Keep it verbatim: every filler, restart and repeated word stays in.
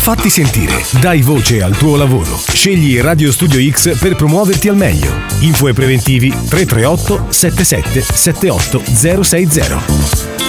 Fatti sentire, dai voce al tuo lavoro. Scegli Radio Studio X per promuoverti al meglio. Info e preventivi tre tre otto sette sette sette otto zero sei zero.